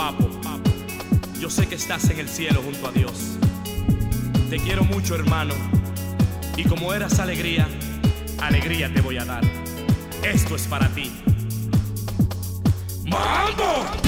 Papo, yo sé que estás en el cielo junto a Dios. Te quiero mucho, hermano, y como eras alegría, alegría te voy a dar. Esto es para ti. ¡Mambo!